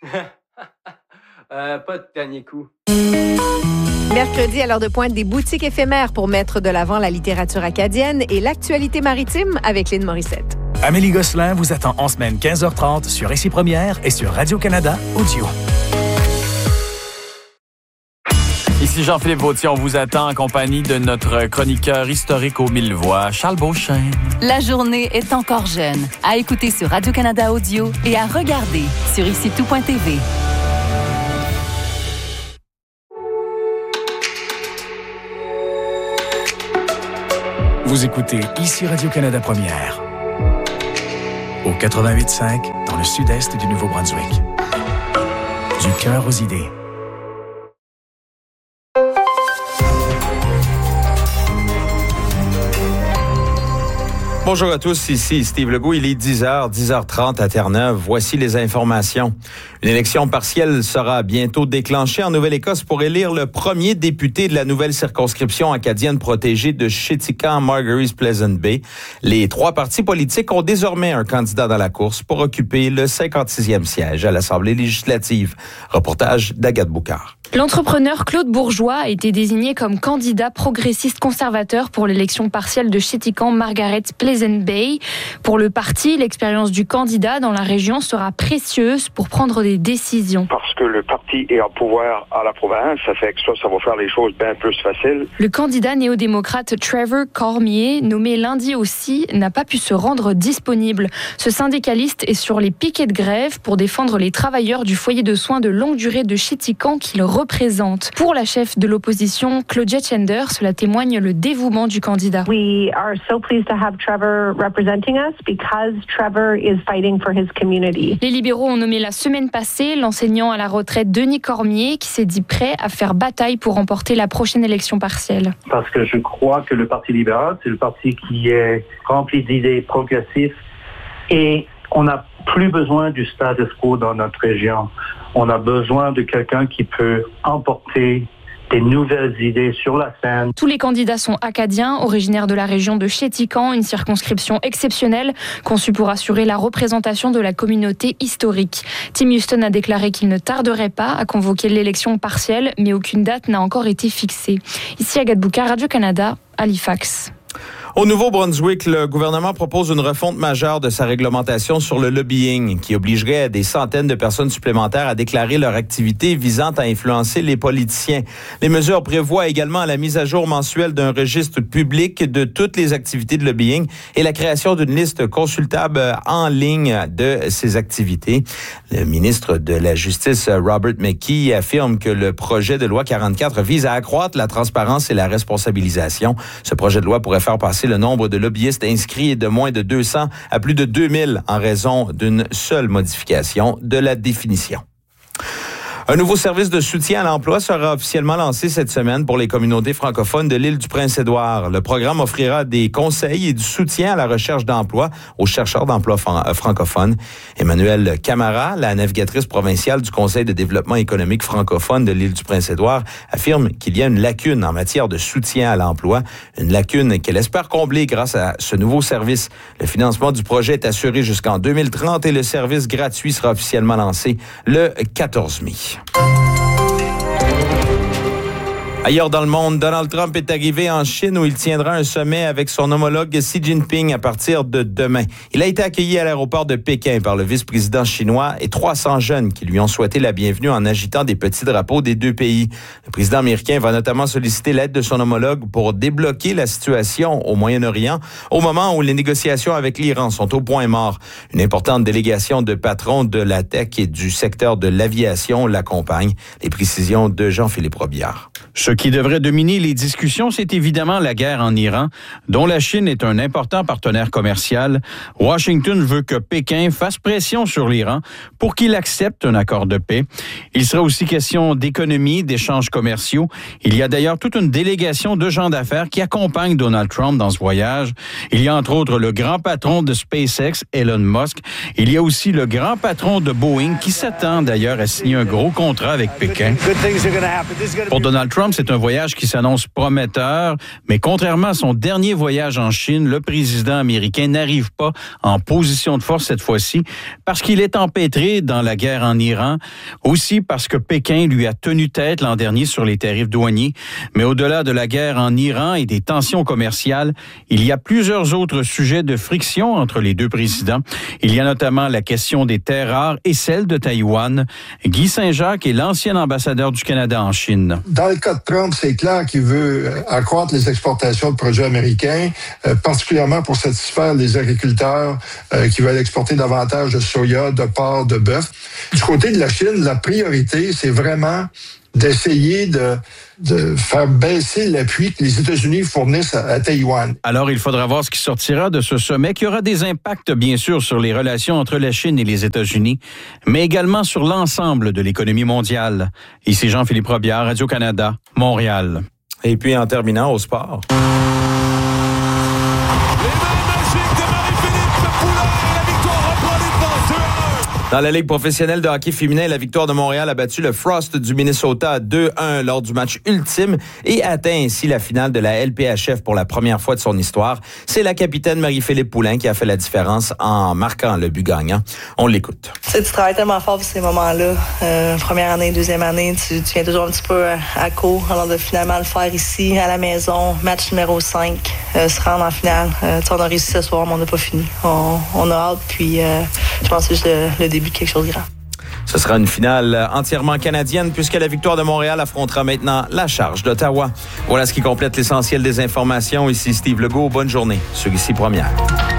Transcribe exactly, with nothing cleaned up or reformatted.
euh, pas de dernier coup. Mercredi, à l'heure de pointe, des boutiques éphémères pour mettre de l'avant la littérature acadienne et l'actualité maritime avec Lynn Morissette. Amélie Gosselin vous attend en semaine quinze heures trente sur Ici Première et sur Radio-Canada Audio. Ici Jean-Philippe Vautier, on vous attend en compagnie de notre chroniqueur historique aux mille voix, Charles Beauchesne. La journée est encore jeune. À écouter sur Radio-Canada Audio et à regarder sur ici tout point t v. Vous écoutez Ici Radio-Canada Première. Au quatre-vingt-huit cinq, dans le sud-est du Nouveau-Brunswick. Du cœur aux idées. Bonjour à tous, ici Steve Legault. Il est dix heures, dix heures trente à Terre-Neuve. Voici les informations. Une élection partielle sera bientôt déclenchée en Nouvelle-Écosse pour élire le premier député de la nouvelle circonscription acadienne protégée de Shetika-Margaries-Pleasant Bay. Les trois partis politiques ont désormais un candidat dans la course pour occuper le cinquante-sixième siège à l'Assemblée législative. Reportage d'Agathe Boucard. L'entrepreneur Claude Bourgeois a été désigné comme candidat progressiste conservateur pour l'élection partielle de Shetika-Margaret-Pleasant Bay. Pour le parti, l'expérience du candidat dans la région sera précieuse pour prendre des décisions. Parce que le parti est en pouvoir à la province, ça fait que ça, ça va faire les choses bien plus faciles. Le candidat néo-démocrate Trevor Cormier, nommé lundi aussi, n'a pas pu se rendre disponible. Ce syndicaliste est sur les piquets de grève pour défendre les travailleurs du foyer de soins de longue durée de Shitikan qu'il représente. Pour la chef de l'opposition, Claudia Chender, cela témoigne le dévouement du candidat. We are so pleased to have Trevor representing us because Trevor is fighting for his community. Les libéraux ont nommé la semaine passée l'enseignant à la retraite Denis Cormier qui s'est dit prêt à faire bataille pour remporter la prochaine élection partielle. Parce que je crois que le Parti libéral, c'est le parti qui est rempli d'idées progressives et on n'a plus besoin du status quo dans notre région. On a besoin de quelqu'un qui peut emporter des nouvelles idées sur la scène. Tous les candidats sont acadiens, originaires de la région de Shetikan, une circonscription exceptionnelle conçue pour assurer la représentation de la communauté historique. Tim Houston a déclaré qu'il ne tarderait pas à convoquer l'élection partielle, mais aucune date n'a encore été fixée. Ici Agathe Boucard, Radio-Canada, Halifax. Au Nouveau-Brunswick, le gouvernement propose une refonte majeure de sa réglementation sur le lobbying qui obligerait des centaines de personnes supplémentaires à déclarer leur activité visant à influencer les politiciens. Les mesures prévoient également la mise à jour mensuelle d'un registre public de toutes les activités de lobbying et la création d'une liste consultable en ligne de ces activités. Le ministre de la Justice, Robert McKee, affirme que le projet de loi quarante-quatre vise à accroître la transparence et la responsabilisation. Ce projet de loi pourrait faire passer le nombre de lobbyistes inscrits de moins de deux cents à plus de deux mille en raison d'une seule modification de la définition. Un nouveau service de soutien à l'emploi sera officiellement lancé cette semaine pour les communautés francophones de l'île du Prince-Édouard. Le programme offrira des conseils et du soutien à la recherche d'emploi aux chercheurs d'emploi francophones. Emmanuelle Camara, la navigatrice provinciale du Conseil de développement économique francophone de l'île du Prince-Édouard, affirme qu'il y a une lacune en matière de soutien à l'emploi, une lacune qu'elle espère combler grâce à ce nouveau service. Le financement du projet est assuré jusqu'en deux mille trente et le service gratuit sera officiellement lancé le quatorze mai. Ailleurs dans le monde, Donald Trump est arrivé en Chine où il tiendra un sommet avec son homologue Xi Jinping à partir de demain. Il a été accueilli à l'aéroport de Pékin par le vice-président chinois et trois cents jeunes qui lui ont souhaité la bienvenue en agitant des petits drapeaux des deux pays. Le président américain va notamment solliciter l'aide de son homologue pour débloquer la situation au Moyen-Orient au moment où les négociations avec l'Iran sont au point mort. Une importante délégation de patrons de la tech et du secteur de l'aviation l'accompagne. Les précisions de Jean-Philippe Robillard. Ce qui devrait dominer les discussions, c'est évidemment la guerre en Iran, dont la Chine est un important partenaire commercial. Washington veut que Pékin fasse pression sur l'Iran pour qu'il accepte un accord de paix. Il sera aussi question d'économie, d'échanges commerciaux. Il y a d'ailleurs toute une délégation de gens d'affaires qui accompagnent Donald Trump dans ce voyage. Il y a entre autres le grand patron de SpaceX, Elon Musk. Il y a aussi le grand patron de Boeing qui s'attend d'ailleurs à signer un gros contrat avec Pékin. Pour Donald Trump, Trump, c'est un voyage qui s'annonce prometteur, mais contrairement à son dernier voyage en Chine, le président américain n'arrive pas en position de force cette fois-ci parce qu'il est empêtré dans la guerre en Iran, aussi parce que Pékin lui a tenu tête l'an dernier sur les tarifs douaniers. Mais au-delà de la guerre en Iran et des tensions commerciales, il y a plusieurs autres sujets de friction entre les deux présidents. Il y a notamment la question des terres rares et celle de Taïwan. Guy Saint-Jacques est l'ancien ambassadeur du Canada en Chine. Dans le cas de Trump, c'est clair qu'il veut accroître les exportations de produits américains, euh, particulièrement pour satisfaire les agriculteurs euh, qui veulent exporter davantage de soya, de porc, de bœuf. Du côté de la Chine, la priorité, c'est vraiment d'essayer de, de faire baisser l'appui que les États-Unis fournissent à, à Taïwan. Alors, il faudra voir ce qui sortira de ce sommet, qui aura des impacts, bien sûr, sur les relations entre la Chine et les États-Unis, mais également sur l'ensemble de l'économie mondiale. Ici Jean-Philippe Robillard, Radio-Canada, Montréal. Et puis, en terminant, au sport. Dans la Ligue professionnelle de hockey féminin, la victoire de Montréal a battu le Frost du Minnesota à deux un lors du match ultime et atteint ainsi la finale de la L P H F pour la première fois de son histoire. C'est la capitaine Marie-Philippe Poulin qui a fait la différence en marquant le but gagnant. On l'écoute. Tu sais, tu travailles tellement fort pour ces moments-là. Euh, première année, deuxième année, tu, tu viens toujours un petit peu à court. Alors de finalement le faire ici, à la maison, match numéro cinq, euh, se rendre en finale. Euh, tu sais, on a réussi ce soir, mais on n'a pas fini. On, on a hâte, puis euh, je pense que c'est juste le, le début de quelque chose de grand. Ce sera une finale entièrement canadienne puisque la victoire de Montréal affrontera maintenant la charge d'Ottawa. Voilà ce qui complète l'essentiel des informations. Ici Steve Legault. Bonne journée sur Ici Première.